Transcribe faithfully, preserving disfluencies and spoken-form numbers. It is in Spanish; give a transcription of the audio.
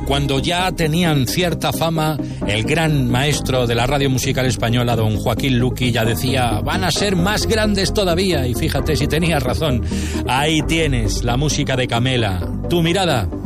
Cuando ya tenían cierta fama, el gran maestro de la radio musical española, don Joaquín Luqui, ya decía, van a ser más grandes todavía. Y fíjate si tenías razón. Ahí tienes la música de Camela. Tu mirada,